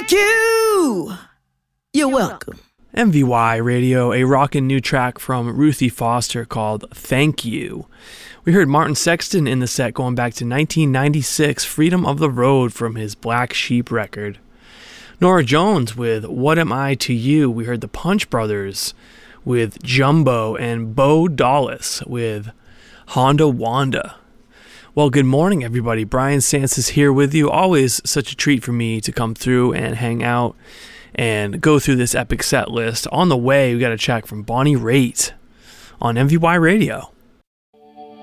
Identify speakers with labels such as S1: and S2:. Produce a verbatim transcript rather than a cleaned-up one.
S1: Thank you. You're welcome.
S2: M V Y Radio, a rockin' new track from Ruthie Foster called Thank You. We heard Martin Sexton in the set going back to nineteen ninety-six, Freedom of the Road from his Black Sheep record. Norah Jones with What Am I to You. We heard the Punch Brothers with Jumbo, and Bo Dallas with Honda Wanda. Well, good morning, everybody. Brian Sands is here with you. Always such a treat for me to come through and hang out and go through this epic set list. On the way, we got a track from Bonnie Raitt on M V Y Radio.